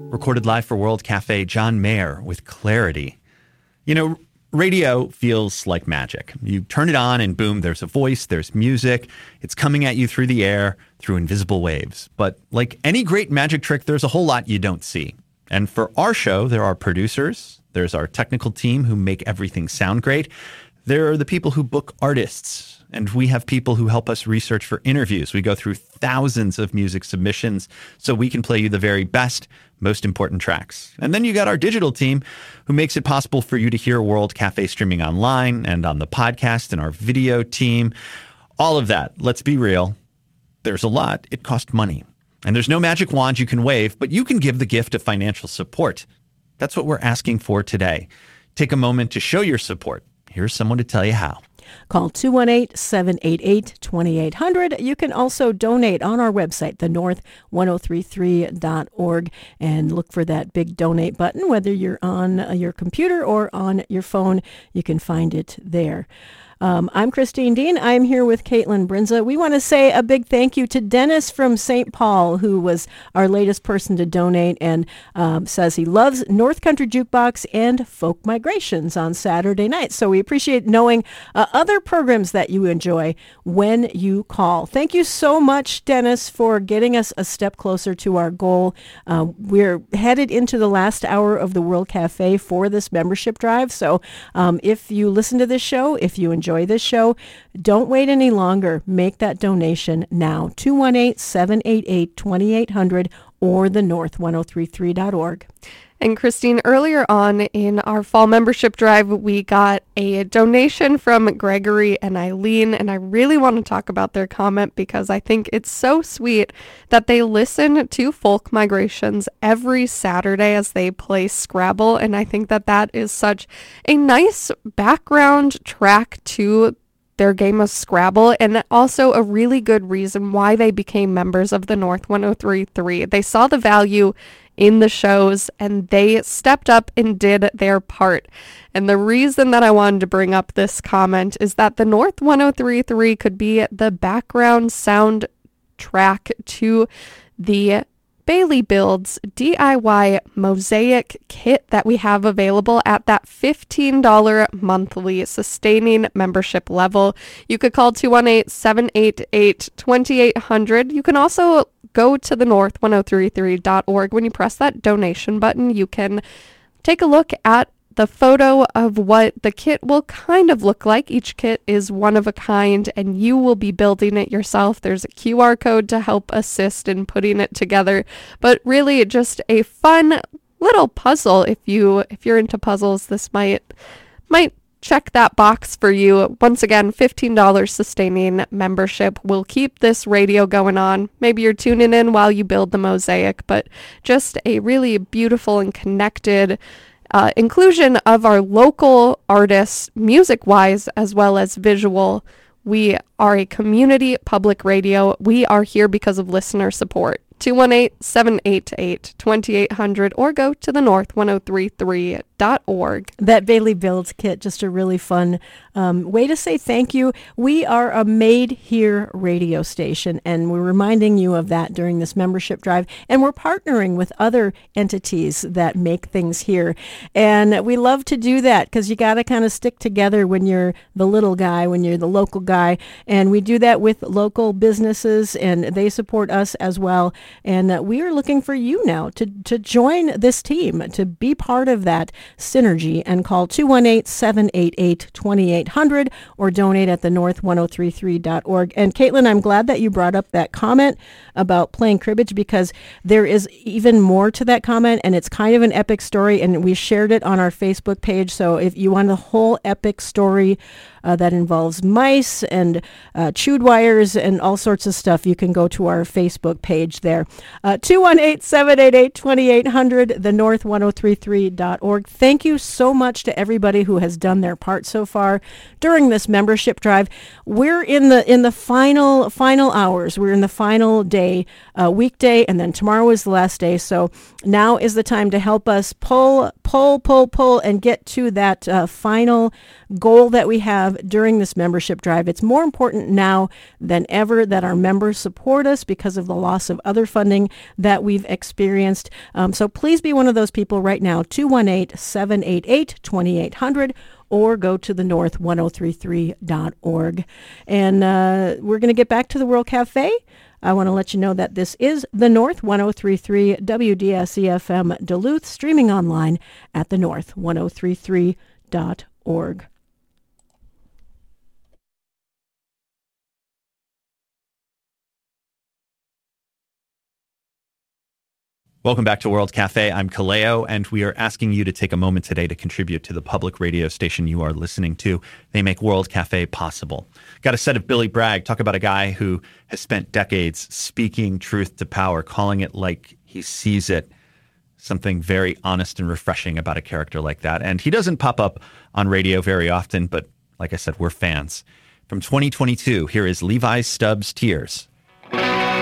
Recorded live for World Cafe, John Mayer with Clarity. You know, radio feels like magic. You turn it on and boom, there's a voice, there's music. It's coming at you through the air, through invisible waves. But like any great magic trick, there's a whole lot you don't see. And for our show, there are producers. There's our technical team who make everything sound great. There are the people who book artists. And we have people who help us research for interviews. We go through thousands of music submissions so we can play you the very best, most important tracks. And then you got our digital team who makes it possible for you to hear World Cafe streaming online and on the podcast, and our video team. All of that, let's be real, there's a lot. It costs money. And there's no magic wand you can wave, but you can give the gift of financial support. That's what we're asking for today. Take a moment to show your support. Here's someone to tell you how. Call 218-788-2800. You can also donate on our website, thenorth1033.org, and look for that big donate button. Whether you're on your computer or on your phone, you can find it there. I'm Christine Dean. I'm here with Caitlin Brinza. We want to say a big thank you to Dennis from St. Paul, who was our latest person to donate, and says he loves North Country Jukebox and Folk Migrations on Saturday nights. So we appreciate knowing other programs that you enjoy when you call. Thank you so much, Dennis, for getting us a step closer to our goal. We're headed into the last hour of the World Cafe for this membership drive. So if you listen to this show, if you enjoy this show, don't wait any longer. Make that donation now. 218-788-2800 or thenorth1033.org. And Christine, earlier on in our fall membership drive, we got a donation from Gregory and Eileen, and I really want to talk about their comment because I think it's so sweet that they listen to Folk Migrations every Saturday as they play Scrabble, and I think that that is such a nice background track to their game of Scrabble, and also a really good reason why they became members of the North 103.3. They saw the value in the shows, and they stepped up and did their part. And the reason that I wanted to bring up this comment is that the North 103.3 could be the background soundtrack to the Bailey Builds DIY mosaic kit that we have available at that $15 monthly sustaining membership level. You could call 218-788-2800. You can also go to thenorth1033.org. When you press that donation button, you can take a look at the photo of what the kit will kind of look like. Each kit is one of a kind, and you will be building it yourself. There's a QR code to help assist in putting it together, but really just a fun little puzzle. If you're into puzzles, this might check that box for you. Once again, $15 sustaining membership will keep this radio going on. Maybe you're tuning in while you build the mosaic, but just a really beautiful and connected inclusion of our local artists, music-wise as well as visual. We are a community public radio. We are here because of listener support. 218-788-2800 or go to thenorth1033.org. That Bailey Builds kit, just a really fun way to say thank you. We are a made here radio station, and we're reminding you of that during this membership drive. And we're partnering with other entities that make things here. And we love to do that because you got to kind of stick together when you're the little guy, when you're the local guy. And we do that with local businesses, and they support us as well. And we are looking for you now to join this team, to be part of that synergy, and call 218-788-2800 or donate at thenorth1033.org. And Caitlin, I'm glad that you brought up that comment about playing cribbage, because there is even more to that comment, and it's kind of an epic story, and we shared it on our Facebook page. So if you want a whole epic story that involves mice and chewed wires and all sorts of stuff, you can go to our Facebook page there. 218-788-2800, thenorth1033.org. Thank you so much to everybody who has done their part so far during this membership drive. We're in the final hours. We're in the final day, weekday, and then tomorrow is the last day. So now is the time to help us pull, and get to that final goal that we have have during this membership drive. It's more important now than ever that our members support us because of the loss of other funding that we've experienced. So please be one of those people right now, 218-788-2800, or go to thenorth1033.org. And we're going to get back to the World Cafe. I want to let you know that this is The North 1033 WDSE-FM Duluth, streaming online at thenorth1033.org. Welcome back to World Cafe. I'm Kaleo, and we are asking you to take a moment today to contribute to the public radio station you are listening to. They make World Cafe possible. Got a set of Billy Bragg. Talk about a guy who has spent decades speaking truth to power, calling it like he sees it. Something very honest and refreshing about a character like that. And he doesn't pop up on radio very often, but like I said, we're fans. From 2022, here is Levi Stubbs' Tears.